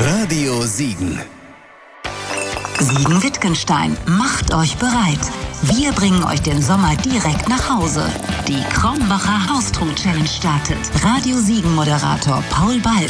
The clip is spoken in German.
Radio Siegen. Siegen-Wittgenstein, macht euch bereit. Wir bringen euch den Sommer direkt nach Hause. Die Kronbacher Haustrunk-Challenge startet. Radio Siegen-Moderator Paul Balk